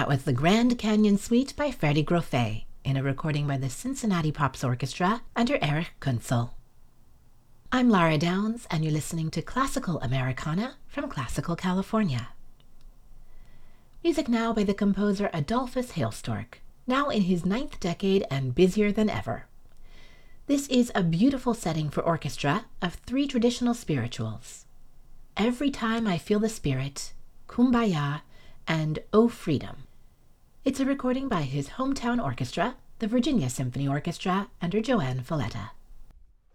That was the Grand Canyon Suite by Freddie Groffet in a recording by the Cincinnati Pops Orchestra under Erich Kunzel. I'm Lara Downs, and you're listening to Classical Americana from Classical California. Music now by the composer Adolphus Hailstork, now in his 9th decade and busier than ever. This is a beautiful setting for orchestra of 3 traditional spirituals: Every Time I Feel the Spirit, Kumbaya, and O Freedom. It's a recording by his hometown orchestra, the Virginia Symphony Orchestra, under Joanne Falletta.